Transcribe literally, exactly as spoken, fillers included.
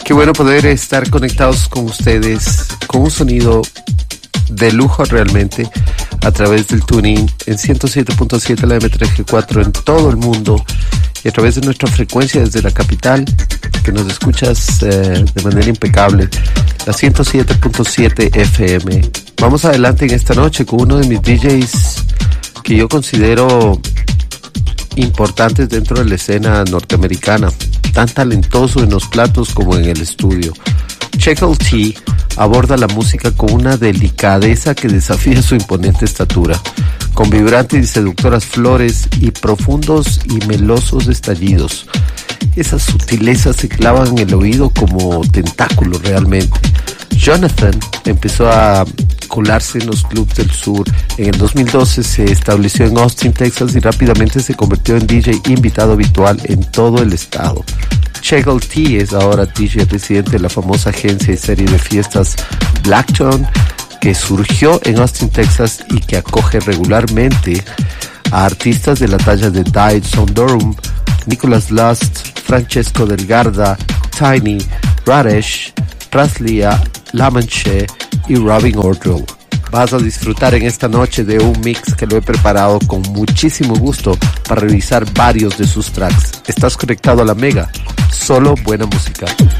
Qué bueno poder estar conectados con ustedes con un sonido de lujo realmente a través del tuning en ciento siete punto siete la eme tres ge cuatro en todo el mundo y a través de nuestra frecuencia desde la capital, que nos escuchas eh, de manera impecable, la ciento siete punto siete efe eme. Vamos adelante en esta noche con uno de mis D Js que yo considero importantes dentro de la escena norteamericana, tan talentoso en los platos como en el estudio. Checkle T aborda la música con una delicadeza que desafía su imponente estatura, con vibrantes y seductoras flores y profundos y melosos estallidos. Esas sutilezas se clavan en el oído como tentáculos realmente. Jonathan empezó a colarse en los clubs del sur. En el dos mil doce se estableció en Austin, Texas, y rápidamente se convirtió en D J invitado habitual en todo el estado. Checkle T es ahora D J residente de la famosa agencia y serie de fiestas Blacktone, que surgió en Austin, Texas, y que acoge regularmente a artistas de la talla de Died Sondorum, Nicholas Lust, Francesco Del Garda, Tiny, Radesh, Razlia, Lamanche y Robin Ordrell. Vas a disfrutar en esta noche de un mix que lo he preparado con muchísimo gusto para revisar varios de sus tracks. Estás conectado a la Mega, solo buena música.